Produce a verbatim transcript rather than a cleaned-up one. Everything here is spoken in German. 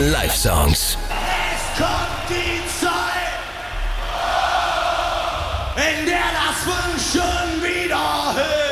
Live-Songs. Es kommt die Zeit, in der das Wünschen wieder hilft.